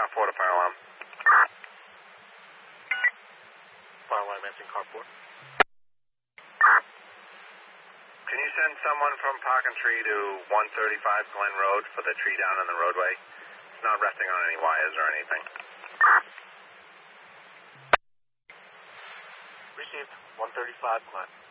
4 to fire alarm. Fire alarm answering car 4. Can you send someone from Park and Tree to 135 Glen Road for the tree down on the roadway? It's not resting on any wires or anything. Received. 135 Glen.